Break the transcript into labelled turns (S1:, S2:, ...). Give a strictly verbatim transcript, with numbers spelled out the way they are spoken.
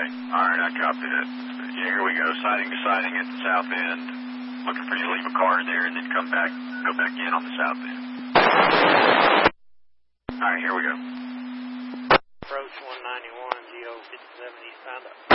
S1: Okay. All right, I copy that. Yeah, here we go. Sighting to sighting at the south end. Looking for you to leave a car there and then come back, go back in on the south end. All right, here we go.
S2: Approach one ninety-one, G O fifty-seven eastbound.